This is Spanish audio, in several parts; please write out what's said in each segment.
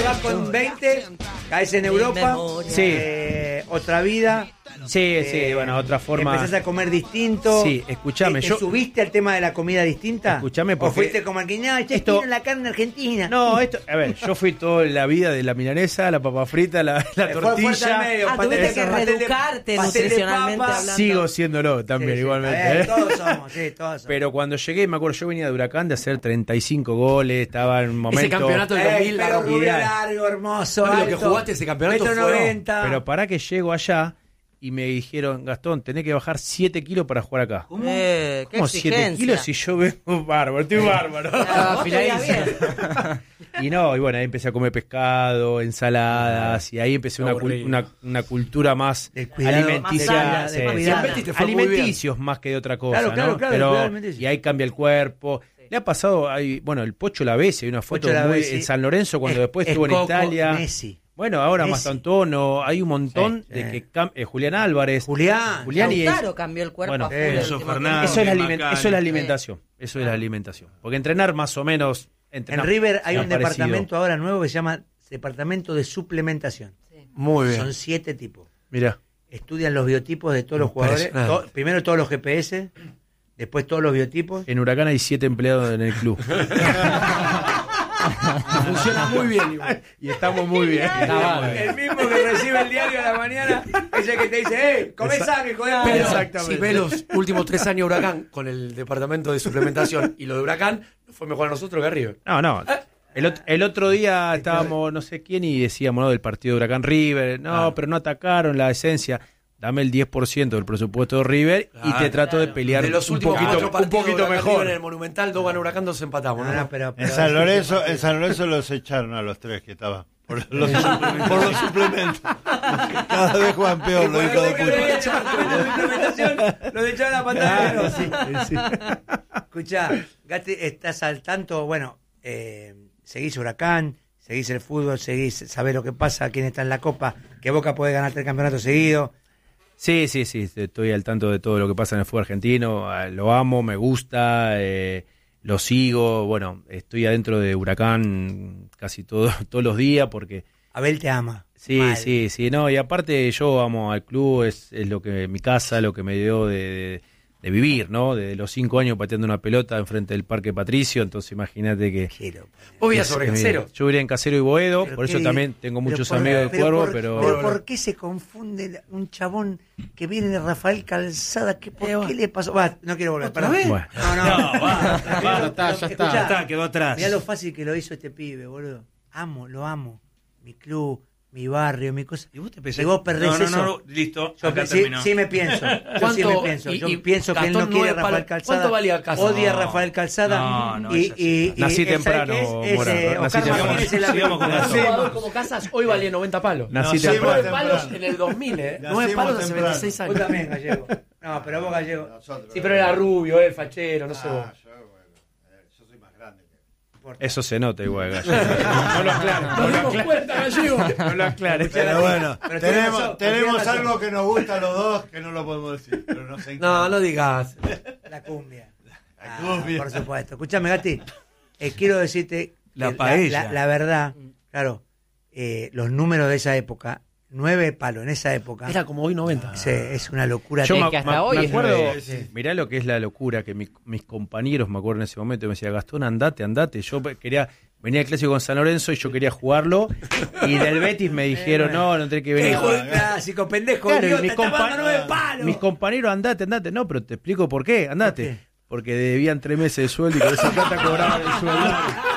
vas con 20, caes en Europa, Sí. Otra vida. Sí, bueno, otra forma. Empezás a comer distinto. Sí, escuchame, ¿Te yo. subiste al tema de la comida distinta? Escuchame, porque ¿O fuiste como el que, no, ya esto- quiero la carne argentina? No, a ver, yo fui toda la vida de la milanesa, la papa frita, la Fue fuerte al tortilla. medio, tuviste que pastel de- reeducarte pastel de nutricionalmente papa. hablando. Sigo siéndolo también, Sí, igualmente. todos somos, sí, todos somos. Pero cuando llegué, me acuerdo, yo venía de Huracán de hacer 35 goles, estaba en un momento. Ese campeonato del 2000 pero la rubio ideal. largo, hermoso, No, lo que alto, jugaste ese campeonato metro fue- 90. Pero para que llego allá y me dijeron, Gastón, tenés que bajar 7 kilos para jugar acá. Qué ¿Cómo 7 exigencia. kilos si yo vengo bárbaro? Estoy bárbaro. Vos te veías bien. Y no, y bueno, ahí empecé a comer pescado, ensaladas, y ahí empecé Aburrido. una cultura más Del cuidado, alimenticia. más sana, sí, de sí, cuidado. Siempre te fue muy bien. alimenticios más que de otra cosa, Claro, claro, ¿no? claro, Pero, cuidado alimenticio. y ahí cambia el cuerpo. Le ha pasado, bueno, el Pocho Lavesi, hay una foto Pocho muy Lavesi. en San Lorenzo cuando después estuvo en Coco, Italia. Messi. Bueno, ahora Messi. Mastantuono, hay un montón Sí, de sí. que Julián Álvarez. Julián. y Lautaro cambió el cuerpo Bueno, a full el Enzo último Fernández. tiempo. eso es la alimentación. Eso es la alimentación. Porque entrenar más o menos. En entrenar River hay me ha un parecido. departamento ahora nuevo que se llama Departamento de Suplementación. Muy bien. Son 7 tipos. Mirá. Estudian los biotipos de todos los jugadores. Impresionante. Primero todos los GPS, después todos los biotipos. En Huracán hay 7 empleados en el club. Funciona muy bien igual. Y estamos muy bien. El mismo que recibe el diario a la mañana es el que te dice, comé sano, hijo de puta". Pero Exactamente. si ves los últimos 3 años de Huracán con el departamento de suplementación y lo de Huracán, fue mejor a nosotros que a River. No. El otro día estábamos, no sé quién, y decíamos, ¿no? Del partido de Huracán River. No, pero no atacaron la esencia. Dame el 10% del presupuesto de River y te trato de pelear De los un últimos 4 poquito partidos de Huracán mejor. River en el Monumental, 2 ganó Huracán, 2 empatamos. No, ¿no? no, pero En San Lorenzo los echaron a los 3 que estaban. Por los suplementos. Cada vez juegan peor, los hijos de puta. Lo de echar la patada. Escuchá, Gatti, estás al tanto, bueno, seguís Huracán, seguís el fútbol, sabés lo que pasa, quién está en la Copa, que Boca puede ganar 3 campeonatos seguidos. Sí, estoy al tanto de todo lo que pasa en el fútbol argentino, lo amo, me gusta, lo sigo, bueno, estoy adentro de Huracán casi todos los días porque... Abel te ama. Sí, Mal. sí, no, y aparte yo amo al club, es lo que mi casa, lo que me dio de vivir, ¿no? Desde los 5 años pateando una pelota enfrente del Parque Patricio, entonces imagínate que... Quiero. Vos vivías sobre Casero. Yo vivía en Casero y Boedo, Pero por eso qué- también tengo pero muchos por- amigos de pero Cuervo, por- pero... ¿por qué se confunde un chabón que viene de Rafael Calzada? ¿Por qué le pasó? Va, no quiero volver, perdón. Bueno. Ya está, quedó atrás. Mirá lo fácil que lo hizo este pibe, boludo. Lo amo. Mi club, mi barrio, mi cosa. ¿Y vos te Si vos perdés eso... No, listo, Yo acá sí, terminó. sí me pienso. Yo sí ¿Cuánto- me pienso. y- Yo y pienso que él no Gastón quiere a 9 Rafael palos? Calzada. ¿Cuánto valía Casa? Odia a No. Rafael Calzada. No, esa es Nací ¿sabe temprano, qué es? Morán, nací Oscar temprano. Martínez es la Sigamos con Un Gastón. jugador como Casas hoy valía 90 palos. Nací Sí, temprano. 9 palos en el 2000, ¿eh? 9 Nacimos palos hace temprano. 26 Vos años. también, Gallego. No, pero vos, Gallego. Sí, pero era rubio, el fachero, no sé vos. Yo soy más grande que Eso se nota igual, Gallo. No lo aclaro. Nos dimos cuenta, Gallego. No lo aclares. Pero bueno, Pero tenés razón, tenemos tenés razón. algo que nos gusta a los dos que no lo podemos decir. Pero nos encanta. No, no digas. La cumbia. La cumbia. Por supuesto. Escúchame, Gati. Quiero decirte La que paella. la verdad, claro, los números de esa época, 9 palos en esa época, Era como hoy 90. es una locura. Yo Es que hasta hoy es acuerdo, nueve, sí. mirá lo que es la locura, que mis compañeros, me acuerdo en ese momento, me decían, Gastón, andate. Yo venía el clásico con San Lorenzo y yo quería jugarlo, y del Betis me dijeron, no tenés que ¿Qué venir. hijo de clásico, pendejo, Claro, y idiota, mis, está pagando 9 palos. mis compañeros, andate, no, pero te explico por qué, andate. ¿Por qué? Porque debían 3 meses de sueldo y con esa plata cobraban el sueldo.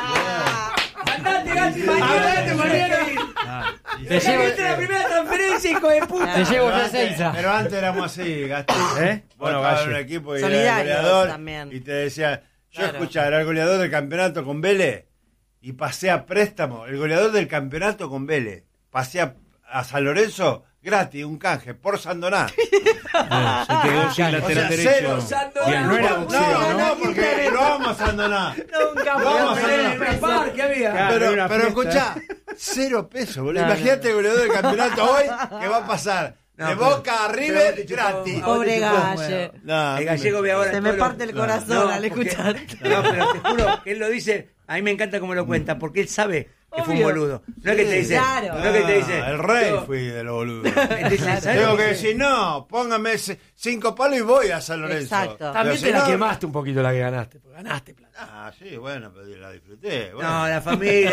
Andate, Gati, mañana. Te llevo, la primera transferencia, hijo de puta. te llevo Pero ya antes, 6. pero antes éramos así, Gastón. ¿Eh? Vos Bueno, estabas en Gallo. un equipo y era Solidarios el goleador también. y te decía, yo Claro. escuchaba, era el goleador del campeonato con Vélez y pasé a préstamo, el goleador del campeonato con Vélez, pasé a San Lorenzo gratis, un canje, por Sandoná. Se quedó sin lateral derecho. Sandoná. No era boxeo, No, porque lo vamos a Sandoná. Nunca Vamos a en ver. el parque había. Claro, era una Pero fiesta. escuchá, 0 pesos, boludo. No, Imagínate el goleador del campeonato hoy que va a pasar No, de pero- Boca a pero River te chupó- gratis. Pobre Ahora te chupó un Galle. huevo. No, El gallego ve ahora Se me todo lo- parte el corazón al porque- escuchar. No, pero te juro que él lo dice, a mí me encanta cómo lo cuenta, porque él sabe que fue un boludo. No es que te dice, Claro. no es que te dice, El rey fui de los boludos. ¿sabes Tengo lo que que decir, no, póngame 5 palos y voy a San Lorenzo. Exacto. Pero También si te la no- quemaste un poquito la que ganaste. Porque ganaste plata. Ah, sí, bueno, pero la disfruté. Bueno. No, la familia,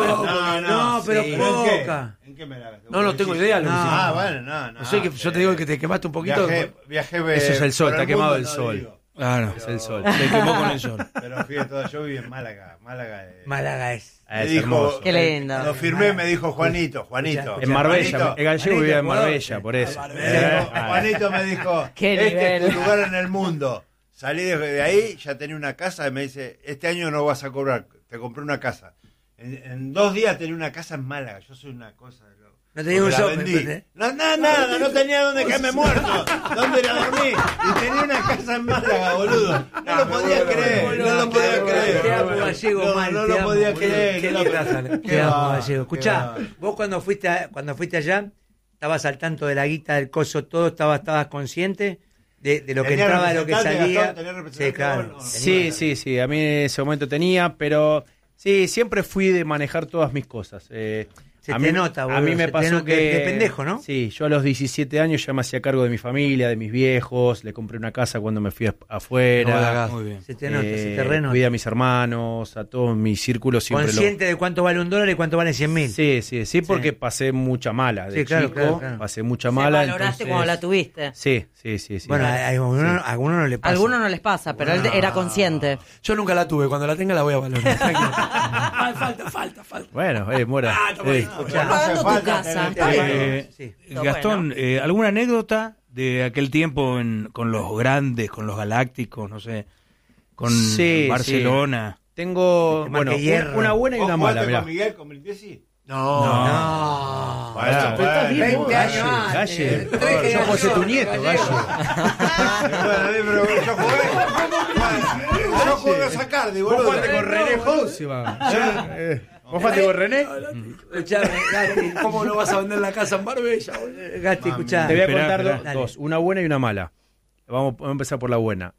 no, pero sí. poca. ¿En qué me la gasté? No tengo idea lo que No. hiciste. Ah, bueno, no. No sé, que yo te digo que te quemaste un poquito. Viajé Eso es el sol, por está quemado mundo, el no sol. digo. Claro. Es el sol. Se quemó con el sol. Pero fui todo, yo viví en Málaga. Málaga es. Me Es dijo, hermoso. Qué lindo. Lo firmé, me dijo Juanito. En Marbella, Juanito, el gallego vivía en Marbella, por eso. me dijo, Juanito me dijo, Qué este nivel. es tu lugar en el mundo. Salí de ahí, ya tenía una casa y me dice, este año no vas a cobrar, te compré una casa. En 2 días tenía una casa en Málaga. Yo soy una cosa. No tenía un la shopping, vendí. ¿eh? Nada, no tenía dónde quedarme muerto, dónde ir a dormir. Y tenía una casa en Málaga, boludo. No lo podía creer, no lo podía creer. Te amo, Gallego, No, mal, no te lo amo, podía boludo. creer. Qué no lo- linda sale. Qué Te amo, va, Gallego. Escuchá, qué va. vos cuando fuiste allá, estabas al tanto de la guita, del coso, todo, estabas consciente de lo que ¿Tenía entraba, de lo que representante, salía. Gastón? ¿Tenía representante Sí, claro. vos? No. Sí. A mí en ese momento tenía, pero sí, siempre fui de manejar todas mis cosas. Se a te nota, boludo, A mí me se te pasó nota que... de pendejo, ¿no? Sí, yo a los 17 años ya me hacía cargo de mi familia, de mis viejos, le compré una casa cuando me fui afuera. Muy bien. Se te nota, se te renota. Cuidé a mis hermanos, a todos mis círculos siempre Consciente de cuánto vale $1 y cuánto vale 100.000. Sí, porque pasé mucha mala de Sí, claro, chico, claro. pasé mucha Se mala. valoraste entonces- cuando la tuviste. Sí. Bueno, a algunos no le A pasa. algunos no les pasa, pero él era consciente. Yo nunca la tuve. Cuando la tenga la voy a valorar. Tranquilo. falta. Bueno, Mora. Escuchá, Pagando tu falta casa. tener- Está bien. sí. Gastón, ¿alguna anécdota de aquel tiempo con los grandes, con los galácticos, no sé, con Sí, Barcelona? Tengo, Que marque bueno, hierro. una buena y ¿Vos una mala, jugaste mirá. con Miguel, con Miltiesi? No. Bueno, Pero estás bien, 20 vos, años Galle, antes. Galle. Tres Yo puedo ser tu generaciones, nieto, Gallego. Galle. Bueno, pero yo jugué. Yo jugué a Sacardi, boludo. ¿Vos jugaste con René? Escuchame, Gatti. ¿Cómo no vas a vender la casa en Marbella, boludo? Gatti, escuchá. Te voy a Esperá, contar esperá. dos, una buena y una mala. Vamos a empezar por la buena.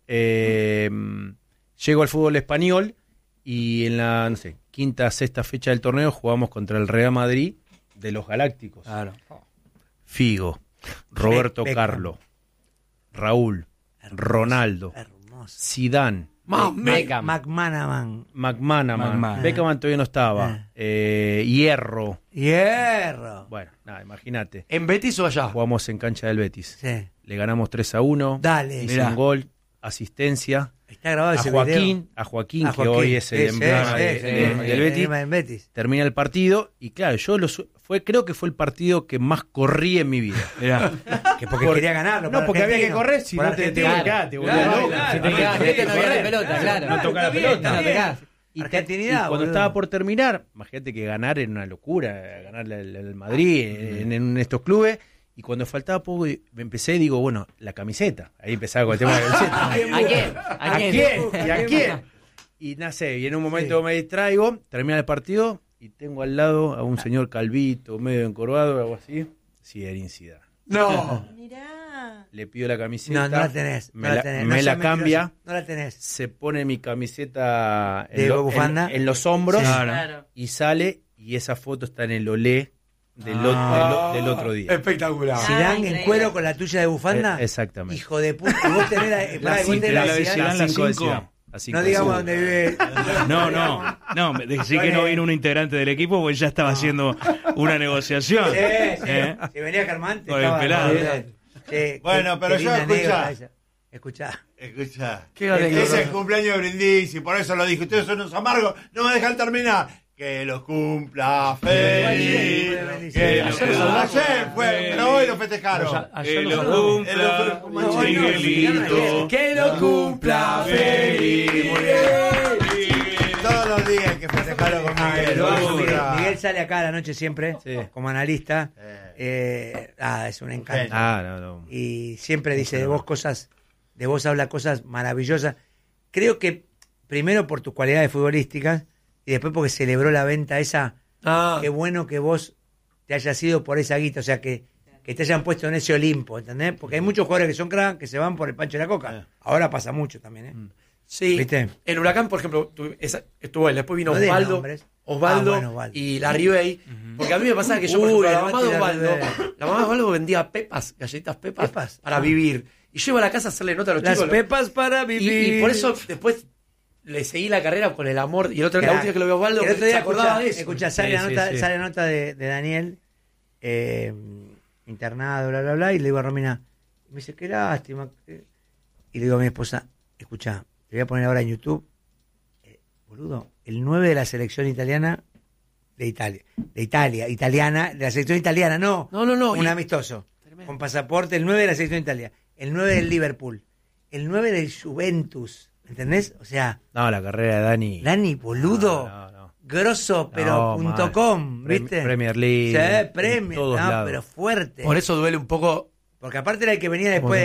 Llego al fútbol español y en la, no sé, quinta, sexta fecha del torneo jugamos contra el Real Madrid de los Galácticos. Claro. Figo, Roberto Beckham. Carlos, Raúl, Ronaldo, Hermoso. Zidane, Beckham. McManaman. McManaman, Beckham todavía no estaba, Hierro. Hierro. Bueno, nada, imagínate. ¿En Betis o allá? Jugamos en cancha del Betis. Sí. Le ganamos 3-1. Dale. Hice Mirá. un gol, asistencia. Está grabado A ese Joaquín, video. a Joaquín, A que hoy es el emblema del Betis. En Betis. Termina el partido y claro, creo que fue el partido que más corrí en mi vida. Mirá. Que porque quería ganarlo. No, para porque había que Argentino. correr, si Por no te Argentina. volcás, te volvés Claro, loco. claro. Si te quedás Este quieto, no había correr. la pelota, claro. No toca la Está bien, pelota. está No bien. pegás. Argentinidad, Y cuando boludo. estaba por terminar, imagínate que ganar era una locura, ganar el Madrid en estos clubes. Y cuando faltaba poco, me empecé y digo, bueno, la camiseta. Ahí empezaba con el tema de la camiseta. ¿A quién? ¿A quién? ¿Y a quién? Y no sé, y en un momento me distraigo, termina el partido y tengo al lado a un señor calvito, medio encorvado, algo así. Zinedine Zidane. No. Mirá. Le pido la camiseta. No la tenés. Me no la, la tenés. me No la seas cambia. mentiroso. No la tenés. Se pone mi camiseta ¿De bufanda? en los hombros Claro. y sale y esa foto está en el olé del otro día. Espectacular. Zidane en increíble. cuero con la tuya de bufanda. Exactamente. Hijo de puta. Y vos tenés pará, vos tenés la de Zidane. Zidane, la cinco de 5. Zidane. La cinco No de digamos Zidane. dónde vive. No, me decí que no vino un integrante del equipo porque ya estaba haciendo una negociación. Sí, sí. ¿Eh? Si venía Carmante. Con el estaba- pelado. Sí, Bueno, pero qué yo, linda escuchá. anécdota esa. Escuchá. Escucha, Qué alegría. es el cumpleaños de Brindisi, por eso lo dije. Ustedes son unos amargos, no me dejan terminar. Que los cumpla feliz. Que los cumpla. Ayer fue, pero hoy lo festejaron. Que lo cumpla, Miguelito. Que lo cumpla feliz. Muy bien. Todos los días que festejaron con Miguel. Lo amo, Lo Miguel. cumpla. Miguel sale acá a la noche siempre, Sí. como analista. Es un encanto. No. Y siempre dice de vos habla cosas maravillosas. Creo que primero por tus cualidades futbolísticas y después porque celebró la venta esa. Qué bueno que vos te hayas ido por esa guita, o sea, que te hayan puesto en ese Olimpo, ¿entendés? Porque hay muchos jugadores que son crack que se van por el pancho de la coca. Ahora pasa mucho también, ¿eh? Sí. ¿Viste? En Huracán, por ejemplo, estuvo él. Después vino No des Osvaldo. nombres. Osvaldo, Osvaldo. y Larry Bay. Porque a mí me pasaba que yo, por ejemplo, la mamá de Osvaldo vendía galletitas pepas para vivir. Y yo iba a la casa a hacerle nota a los Las chicos. pepas para vivir. Y por eso después le seguí la carrera con el amor. Y el otro día, la última que lo vio a Osvaldo, el otro día se acordaba de eso. Escucha, sale la nota de Daniel, internado, bla, bla, bla, y le digo a Romina, me dice, qué lástima. Y le digo a mi esposa, escucha, te voy a poner ahora en YouTube, boludo, el 9 de la selección italiana de Italia, de la selección italiana, no, un amistoso, tremendo. Con pasaporte, el 9 de la selección italiana, el 9 del Liverpool, el 9 del Juventus, ¿entendés? O sea... No, la carrera de Dani, boludo, no. grosso, pero .com, ¿viste? Premier League, sí, Premier, todos lados. pero fuerte. Por eso duele un poco. Porque aparte era el que venía después,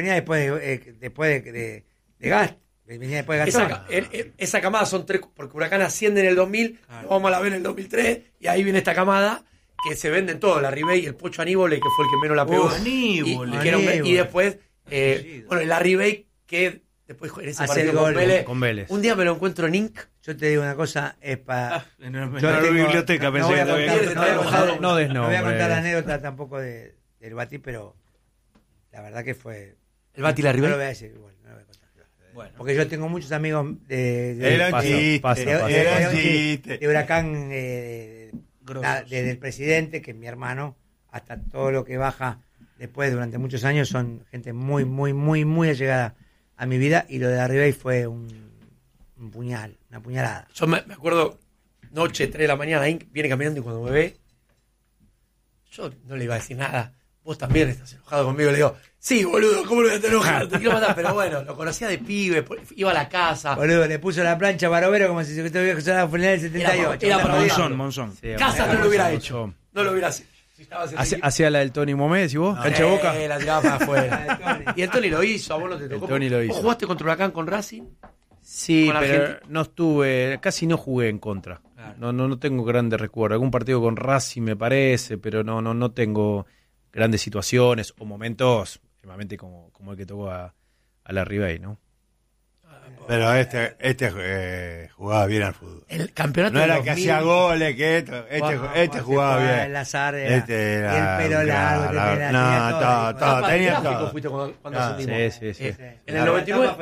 de Gast, venía después de Gastón. Esa camada son 3, porque Huracán asciende en el 2000, lo vamos a la ver en el 2003, y ahí viene esta camada que se venden todos, la Ribey, el Pocho Aníbal, que fue el que menos la pegó. Y después, la Ribey, que después en ese partido con Vélez. Un día me lo encuentro en Inc. Yo te digo una cosa, es para... la biblioteca, pensé que no voy a contar la anécdota tampoco del Bati, pero la verdad que fue... ¿El Bati y la Ribey? No lo voy a decir igual, no lo voy a contar. Bueno. Porque yo tengo muchos amigos de Huracán, desde el presidente, que es mi hermano, hasta todo lo que baja después durante muchos años, son gente muy, muy, muy, muy allegada a mi vida, y lo de la Ribey fue un puñal, una puñalada. Yo me acuerdo, noche, 3 de la mañana, Inc. viene caminando y cuando me ve, yo no le iba a decir nada. Vos también estás enojado conmigo. Le digo, sí, boludo, ¿cómo lo voy a estar enojado? Te quiero matar. Pero bueno, lo conocía de pibe, iba a la casa. Boludo, le puso la plancha a Barovero como si se tuviera que usar la final del 78. Era para Monzón. Sí, casa no lo hubiera hecho. No lo hubiera hecho. Hacía la del Tony Momé, decís vos, cancha de Boca. La tiraba para afuera. Y el Tony lo hizo, a vos no te tocó. ¿Vos jugaste contra Huracán con Racing? Sí, pero no estuve, casi no jugué en contra. Claro. No tengo grandes recuerdos. Algún partido con Racing me parece, pero no tengo grandes situaciones o momentos, realmente como el que tocó a la Ribey, ¿no? Pero jugaba bien al fútbol. El campeonato no era que hacía goles, que este jugaba bien. El azar era, y el pelo largo. Tenía todo. Fuiste cuando ascendimos. Sí. En el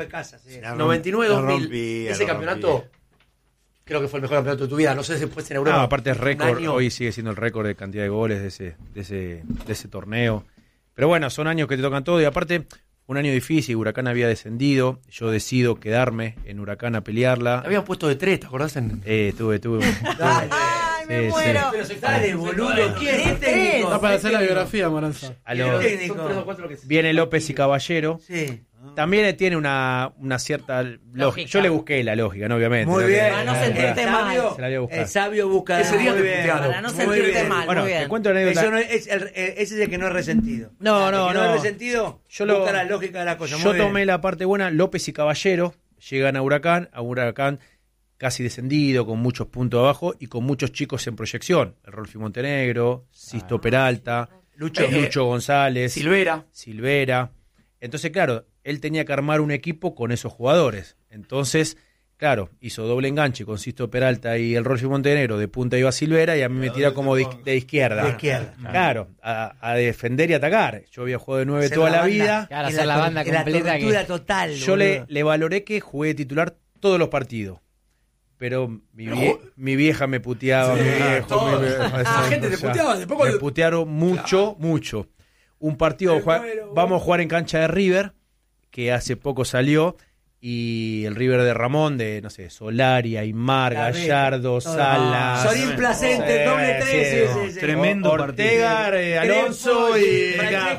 99-2000, ese campeonato creo que fue el mejor campeonato de tu vida. No sé si después en Europa. No, aparte es récord, hoy sigue siendo el récord de cantidad de goles de ese torneo. Pero bueno, son años que te tocan todo y aparte... Un año difícil, Huracán había descendido, yo decido quedarme en Huracán a pelearla. Te habían puesto de 3, ¿te acordás? Tuve. Ay, me muero. Dale, boludo, ¿quién es técnico? Está para hacer la biografía, Maranza. Viene López y Caballero. Sí. También tiene una cierta lógica. Yo le busqué la lógica, ¿no? Obviamente. Muy bien. Para no sentirte mal. Se la voy a buscar. El sabio busca. Ese día muy te bien. putearon. Para no sentirte mal. Bueno, muy bien. te cuento la anécdota. Eso no ese es el que no es resentido. No. El que no es resentido, busca la lógica de la cosa. Yo tomé la parte buena. López y Caballero llegan a Huracán casi descendido, con muchos puntos abajo y con muchos chicos en proyección. El Rolfi Montenegro, Sisto Peralta, Lucho González, Silvera. Entonces, claro, él tenía que armar un equipo con esos jugadores. Entonces, claro, hizo doble enganche con Sisto Peralta y el Rolfi Montenegro, de punta iba Silvera y a mí me tira como de izquierda. De izquierda. Claro, a defender y atacar. Yo había jugado de 9 toda la vida. Claro, hacer la banda completa. La total. Yo le valoré que jugué de titular todos los partidos. Pero mi vieja me puteaba. La gente te puteaba. Me putearon mucho. Un partido, vamos a jugar en cancha de River, que hace poco salió, y el River de Ramón, de, no sé, Solari, Aymar, Gallardo, Sala. Sorín Placente, doble 3. Sí. Tremendo Ortega, Alonso y...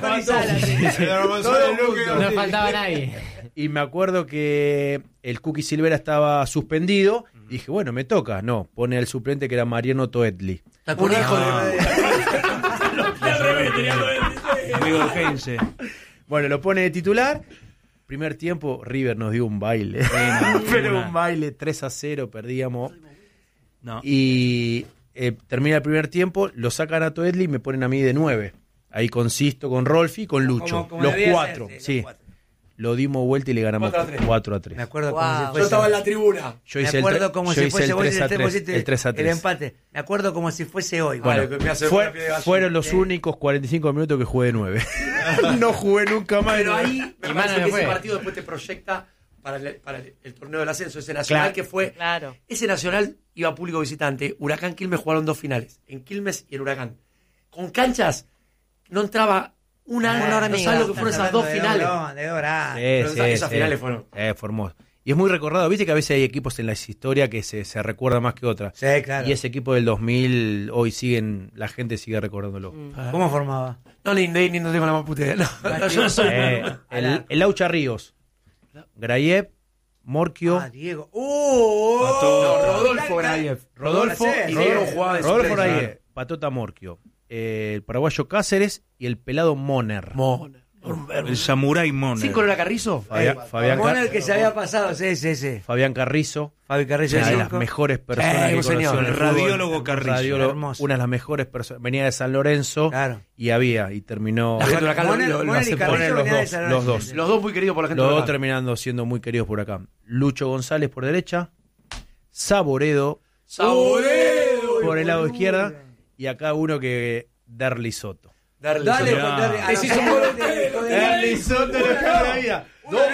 No faltaba nadie. Y me acuerdo que el Cookie Silvera estaba suspendido. Y dije, bueno, me toca. No, pone al suplente que era Mariano Toetli. Un hijo de... Amigo de Heinze. Bueno, lo pone de titular. Primer tiempo, River nos dio un baile. Pero un baile, 3-0, perdíamos. No. Y termina el primer tiempo, lo sacan a Toetli y me ponen a mí de 9. Ahí con Sisto, con Rolfi y con Lucho. Como los debía cuatro, ser, sí. lo dimos vuelta y le ganamos 4-3. Me acuerdo Wow. como si fuese. Yo estaba en la tribuna. Yo Me hice acuerdo como si fuese el vos 3-3. El 3-3. el empate. Me acuerdo como si fuese hoy. Bueno, Vale, me hace fue- una piel de gallina. fueron los únicos 45 minutos que jugué de 9. No jugué nunca más. Pero ahí me Y parece mano que me ese fue. partido después te proyecta para el torneo del ascenso. Ese Nacional Claro. que fue... Claro. Ese Nacional iba público visitante. Huracán Quilmes jugaron 2 finales. En Quilmes y en Huracán. Con canchas no entraba una hora. No sabes lo que fueron esas 2 finales. De Dorado. Pero esas finales fueron. Fue hermoso. Y es muy recordado. Viste que a veces hay equipos en la historia que se recuerda más que otras. Sí, claro. Y ese equipo del 2000, hoy la gente sigue recordándolo. ¿Cómo formaba? No, ni no tengo la más puta idea. No, yo no soy... El Laucha Ríos, Grayev, Morquio, Diego. No, Rodolfo Grayev. Rodolfo jugaba de Rodolfo suplente. Grayev, Patota Morquio, el paraguayo Cáceres y el pelado Moner. El Samurai Moner. ¿Cinco no era Carrizo? Fabián Moner que se había pasado, sí. Fabián Carrizo, Fabi Carrizo una de de las 5. mejores personas que un señor. conoció en el Radiólogo fútbol. Carrizo. Radiólogo, Hermoso. una de las mejores personas. Venía de San Lorenzo Claro. y terminó. La gente de Huracán Moner- lo Moner y aceptó. Carrizo Ponen venían de los San dos, Lorenzo. los dos. Los dos muy queridos por la gente Los de dos Huracán. terminando siendo muy queridos por acá. Lucho González por derecha, Saboredo Saboredo. por el lado izquierda y acá uno que Derli Soto. Darle. Dale, Soto. dale. Ese hizo un gol. Derli Soto lo que la vida.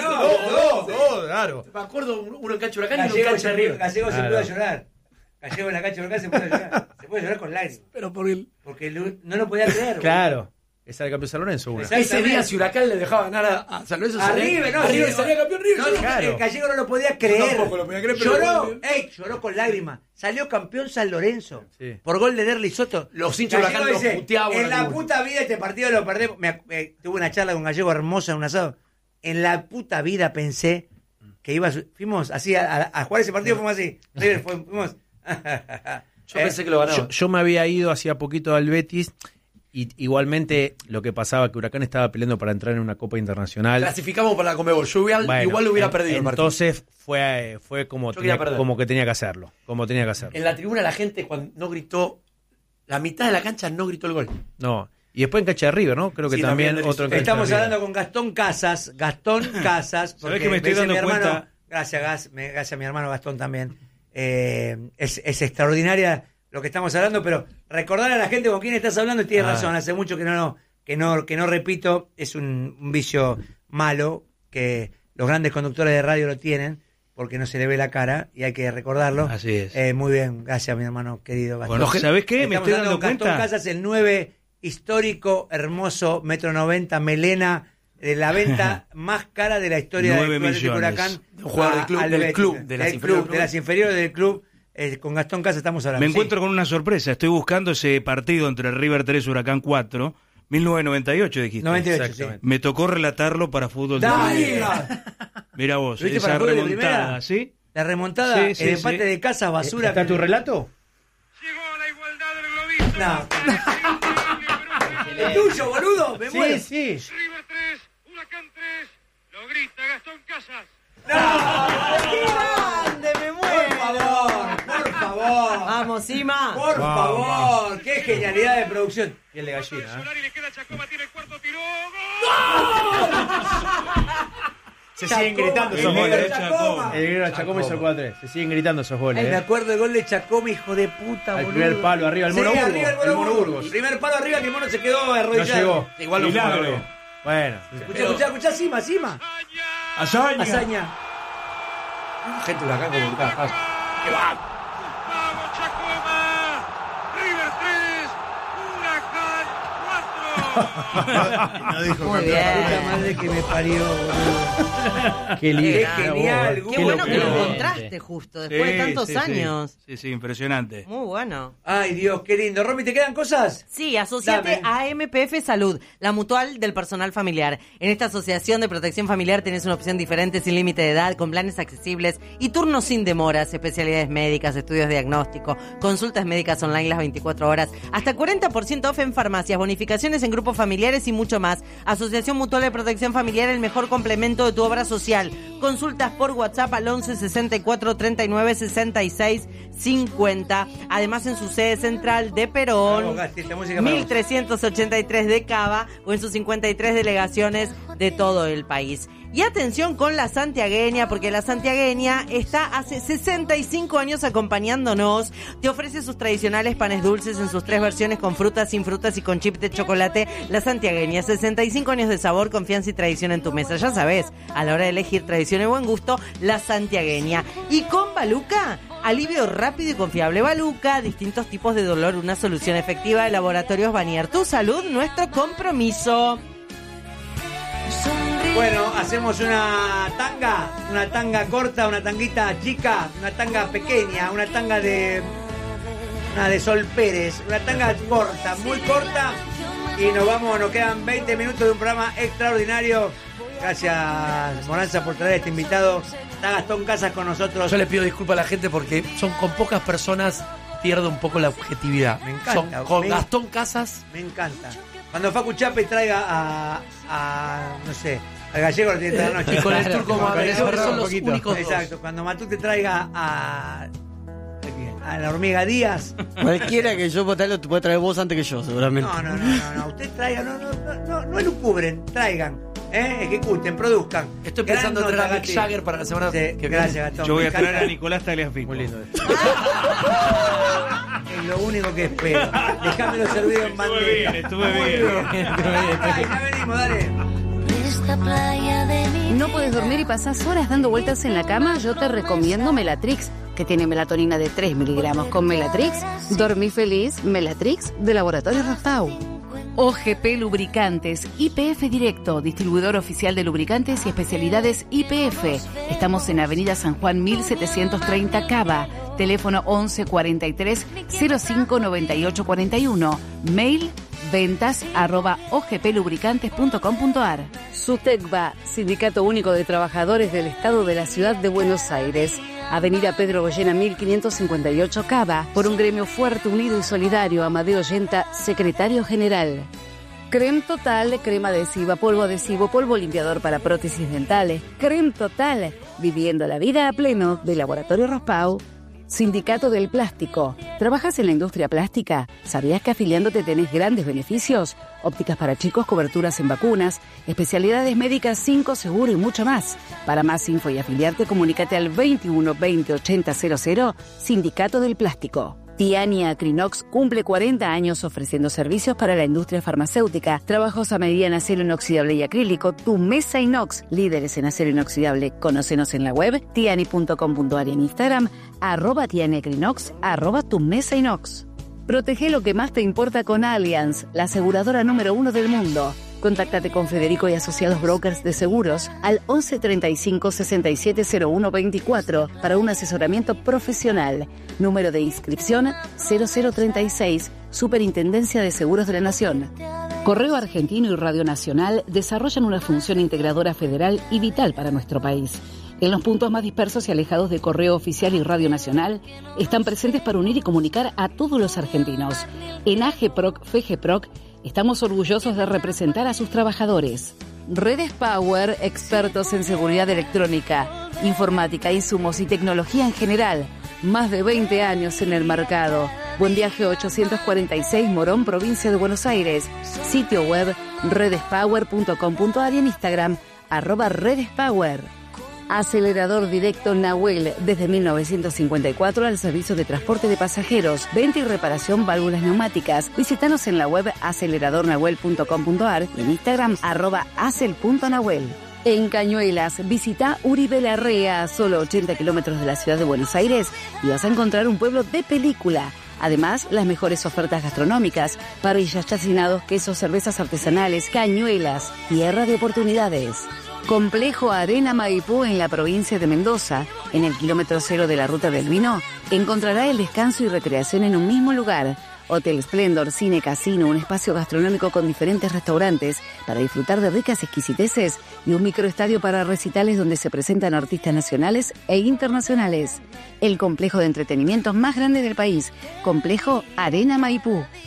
Dos, claro. Me acuerdo uno en cancha de Huracán y uno en Gallego cancha de River. Gallego se Claro. puede llorar. Gallego en la cancha de Huracán se puede llorar. Se puede llorar con lágrimas. Pero por el... Porque no lo podía creer. Claro. Esa de campeón San Lorenzo, una. Exacto. Ese día si Huracán le dejaba ganar a San Lorenzo... A River, no. River sí, salía campeón River. No, Claro. Gallego no lo podía creer. tampoco lo podía creer, pero Lloró, bueno. lloró con lágrimas. Salió campeón San Lorenzo. Sí. Por gol de Derli Soto. Los hinchas de Gallego Huracán dice, lo puteaban en a la ninguno. puta vida este partido lo perdemos. Tuve una charla con Gallego hermosa en un asado. En la puta vida pensé que fuimos así a jugar ese partido, fuimos así. River fuimos. Yo pensé que lo ganaba. Yo me había ido hacía poquito al Betis y igualmente lo que pasaba que Huracán estaba peleando para entrar en una Copa Internacional. Clasificamos para la Conmebol. Yo Bueno, igual lo hubiera perdido el partido. Entonces fue como, Yo quería perder. como que tenía que hacerlo. Como tenía que hacerlo. En la tribuna la gente cuando no gritó, la mitad de la cancha no gritó el gol. No. Y después en cancha de River, ¿no? Creo que Sí, también también otro en cancha Estamos de River. hablando con Gastón Casas. ¿Sabés que me estoy dice dando mi hermano, cuenta? Gracias, gracias a mi hermano Gastón también. Es extraordinaria lo que estamos hablando, pero recordar a la gente con quién estás hablando, y tienes razón, hace mucho que no repito, es un vicio malo que los grandes conductores de radio lo tienen, porque no se le ve la cara y hay que recordarlo. Así es. Muy bien, gracias mi hermano querido Gastón. Bueno, ¿sabés qué? Me Estamos estoy hablando dando con Gastón cuenta. Casas, el 9 histórico, hermoso, 1,90 m, melena, de la venta más cara de la historia 9 del Club Atlético millones. Huracán. Un jugador del club, al del Betis, club, de las inferiores del de las inferiores del club. Con Gastón Casas estamos hablando. Me encuentro con una sorpresa. Estoy buscando ese partido entre River 3 Huracán 4. 1998 dijiste. 98, sí. Exactamente. Me tocó relatarlo para fútbol de ¡Dale! River. Mira vos, ¿Lo viste esa para fútbol de remontada, primera? ¿sí? La remontada, Sí, sí, el empate sí. de Casas, basura. ¿Está tu relato? Llegó la igualdad del globito. No. ¿Es tuyo, boludo? Me muero. Sí. River 3, Huracán 3. Lo grita Gastón Casas. ¡Qué grande! ¡Me muero! Por favor. ¡Vamos, Sima! Por favor. Qué genialidad de producción. Piel de gallina, ¿eh? Solari le queda Chacoma, tiene el cuarto tiro. Se siguen gritando el esos negro goles. Chacoma. El negro Chacoma hizo el 4-3. Se siguen gritando esos goles. Me acuerdo del gol de Chacoma, hijo de puta, Al boludo. primer palo, arriba, el Sí, Mono arriba Burgos. el El Mono Mono Burgos. Burgos. Primer palo arriba que el mono se quedó No arrodillado. llegó. Igual no fue Milagro. una vez. Bueno. Escuchá, Sima. Hazaña. Hazaña. Gente de Huracán como Huracán. Vamos, Chacoma. River 3, Huracán 4. No dijo Muy campeón. bien. Puta madre que me parió, boludo. Qué lindo. Qué genial. Qué bueno que lo locura. encontraste justo, después de tantos Sí, años. Sí, impresionante. Muy bueno. Ay, Dios, qué lindo. Romy, ¿te quedan cosas? Sí, asociate Dame. a MPF Salud, la mutual del personal familiar. En esta asociación de protección familiar tenés una opción diferente, sin límite de edad, con planes accesibles y turnos sin demoras, especialidades médicas, estudios de diagnóstico, consultas médicas online las 24 horas, hasta 40% off en farmacias, bonificaciones en grupos grupos familiares y mucho más. Asociación Mutual de Protección Familiar, el mejor complemento de tu obra social. Consultas por WhatsApp al 11 64 39 66 50. Además, en su sede central de Perón, 1383 de Cava, o en sus 53 delegaciones de todo el país. Y atención con la santiagueña, porque la santiagueña está hace 65 años acompañándonos. Te ofrece sus tradicionales panes dulces en sus 3 versiones, con frutas, sin frutas y con chip de chocolate. La santiagueña, 65 años de sabor, confianza y tradición en tu mesa. Ya sabes, a la hora de elegir tradición y buen gusto, la santiagueña. Y con Baluca, alivio rápido y confiable. Baluca, distintos tipos de dolor, una solución efectiva de Laboratorios Vanier. Tu salud, nuestro compromiso. Bueno, hacemos una tanga corta, una tanguita chica, una tanga pequeña, una tanga de Sol Pérez, una tanga corta, muy corta, y nos quedan 20 minutos de un programa extraordinario. Gracias, Moranza, por traer a este invitado. Está Gastón Casas con nosotros. Yo le pido disculpas a la gente porque con pocas personas pierdo un poco la objetividad. Me encanta. Con Gastón Casas. Me encanta. Cuando Facu Chape traiga no sé, al gallego lo tiene esta noche. Y con el turco Mabel, son los únicos dos. Exacto, cuando Matú te traiga a la hormiga Díaz. Cualquiera que yo vote lo puede traer vos antes que yo, seguramente. No, usted traiga, no elucubren, traigan. Ejecuten, produzcan. Estoy pensando en traer a Mick Jagger para la semana que viene. Gracias, Gastón. Yo voy a traer a Nicolás Tagliafico. Muy lindo. Es lo único que espero. Déjamelo servido en bandeja. Estuve bien. Ya venimos, dale. ¿No puedes dormir y pasás horas dando vueltas en la cama? Yo te recomiendo Melatrix, que tiene melatonina de 3 miligramos. Con Melatrix, dormí feliz. Melatrix, de Laboratorio Raftau. OGP Lubricantes, YPF Directo, distribuidor oficial de lubricantes y especialidades YPF. Estamos en Avenida San Juan 1730 Cava. Teléfono 11 43 05 98 41. Mail ventas@ogplubricantes.com.ar. SUTECBA, Sindicato Único de Trabajadores del Estado de la Ciudad de Buenos Aires. Avenida Pedro Goyena 1558 Cava. Por un gremio fuerte, unido y solidario. Amadeo Yenta, secretario general. Creme Total, crema adhesiva, polvo limpiador para prótesis dentales. Creme Total, viviendo la vida a pleno, de Laboratorio Raspau. Sindicato del Plástico. ¿Trabajas en la industria plástica? ¿Sabías que afiliándote tenés grandes beneficios? Ópticas para chicos, coberturas en vacunas, especialidades médicas 5 seguro y mucho más. Para más info y afiliarte, comunícate al 21 20 80 00, Sindicato del Plástico. Tiani Acrinox cumple 40 años ofreciendo servicios para la industria farmacéutica, trabajos a medida en acero inoxidable y acrílico. Tu Mesa Inox, líderes en acero inoxidable. Conócenos en la web tiani.com.ar y en Instagram @tianiacrinox, @tu Mesa Inox. Protege lo que más te importa con Allianz, la aseguradora número 1 del mundo. Contáctate con Federico y Asociados Brokers de Seguros al 11 35 67 01 24 para un asesoramiento profesional. Número de inscripción 0036, Superintendencia de Seguros de la Nación. Correo Argentino y Radio Nacional desarrollan una función integradora federal y vital para nuestro país. En los puntos más dispersos y alejados de Correo Oficial y Radio Nacional, están presentes para unir y comunicar a todos los argentinos. En AGEPROC, FEGEPROC, estamos orgullosos de representar a sus trabajadores. Redes Power, expertos en seguridad electrónica, informática, insumos y tecnología en general. Más de 20 años en el mercado. Buen Viaje 846, Morón, provincia de Buenos Aires. Sitio web redespower.com.ar y en Instagram @redespower. Acelerador Directo Nahuel, desde 1954 al servicio de transporte de pasajeros, venta y reparación válvulas neumáticas. Visítanos en la web aceleradornahuel.com.ar y en Instagram @acel.nahuel. En Cañuelas, visita Uribe Larrea, solo 80 kilómetros de la ciudad de Buenos Aires, y vas a encontrar un pueblo de película. Además, las mejores ofertas gastronómicas, parrillas, chacinados, quesos, cervezas artesanales. Cañuelas, tierra de oportunidades. Complejo Arena Maipú en la provincia de Mendoza, en el kilómetro 0 de la Ruta del Vino, encontrará el descanso y recreación en un mismo lugar. Hotel Splendor, cine, casino, un espacio gastronómico con diferentes restaurantes para disfrutar de ricas exquisiteces y un microestadio para recitales donde se presentan artistas nacionales e internacionales. El complejo de entretenimiento más grande del país, Complejo Arena Maipú.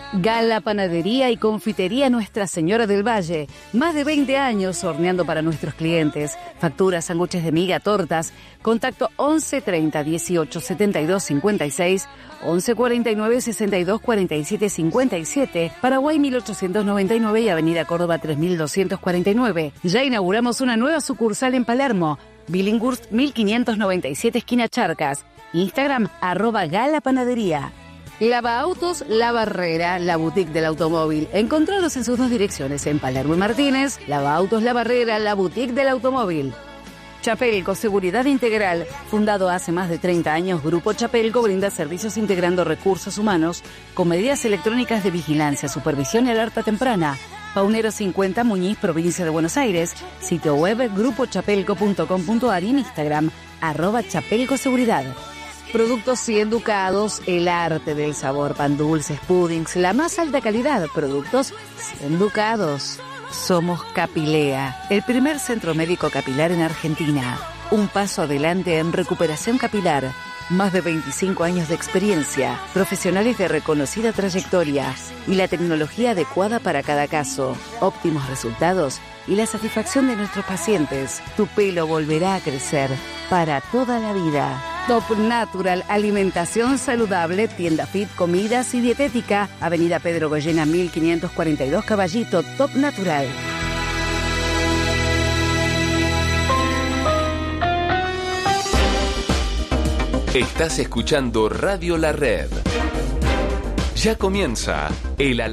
Gala Panadería y Confitería Nuestra Señora del Valle. Más de 20 años horneando para nuestros clientes. Facturas, sándwiches de miga, tortas. Contacto 11 30 18 72 56, 11 49 62 47 57, Paraguay 1899 y Avenida Córdoba 3249. Ya inauguramos una nueva sucursal en Palermo. Billinghurst 1597 esquina Charcas. Instagram @Gala Panadería. Lava Autos La Barrera, la boutique del automóvil. Encontrados en sus dos direcciones, en Palermo y Martínez. Lava Autos La Barrera, la boutique del automóvil. Chapelco, seguridad integral. Fundado hace más de 30 años, Grupo Chapelco brinda servicios integrando recursos humanos con medidas electrónicas de vigilancia, supervisión y alerta temprana. Paunero 50, Muñiz, provincia de Buenos Aires. Sitio web grupochapelco.com.ar y en Instagram @chapelcoseguridad. Productos 100 ducados, el arte del sabor, pan dulces, puddings, la más alta calidad. Productos 100 ducados. Somos Capilea, el primer centro médico capilar en Argentina. Un paso adelante en recuperación capilar. Más de 25 años de experiencia, profesionales de reconocida trayectoria y la tecnología adecuada para cada caso. Óptimos resultados y la satisfacción de nuestros pacientes. Tu pelo volverá a crecer para toda la vida. Top Natural, alimentación saludable, tienda fit, comidas y dietética. Avenida Pedro Goyena 1542 Caballito, Top Natural. Estás escuchando Radio La Red. Ya comienza el